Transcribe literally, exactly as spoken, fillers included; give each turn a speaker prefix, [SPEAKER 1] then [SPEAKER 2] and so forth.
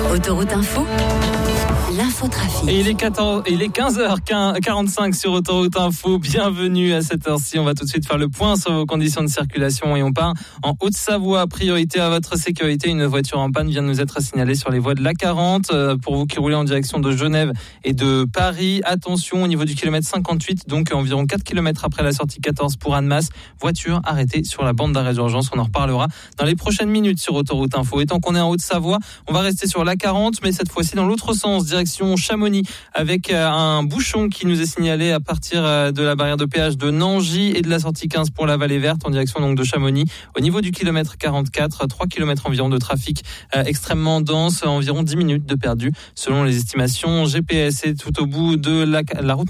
[SPEAKER 1] Autoroute Info, l'infotrafic.
[SPEAKER 2] Et il est quatorze, il est quinze heures quarante-cinq sur Autoroute Info. Bienvenue à cette heure-ci. On va tout de suite faire le point sur vos conditions de circulation et on part en Haute-Savoie. Priorité à votre sécurité. Une voiture en panne vient de nous être signalée sur les voies de l'A quarante. Pour vous qui roulez en direction de Genève et de Paris, attention au niveau du kilomètre cinquante-huit, donc environ quatre kilomètres après la sortie quatorze pour Annemasse. Voiture arrêtée sur la bande d'arrêt d'urgence. On en reparlera dans les prochaines minutes sur Autoroute Info. Et tant qu'on est en Haute-Savoie, on va rester sur l'A quarante, mais cette fois-ci dans l'autre sens, direction Chamonix, avec un bouchon qui nous est signalé à partir de la barrière de péage de Nangy et de la sortie quinze pour la Vallée Verte, en direction donc de Chamonix. Au niveau du kilomètre quarante-quatre, trois kilomètres environ de trafic euh, extrêmement dense, environ dix minutes de perdu selon les estimations G P S. Et tout au bout de la, la route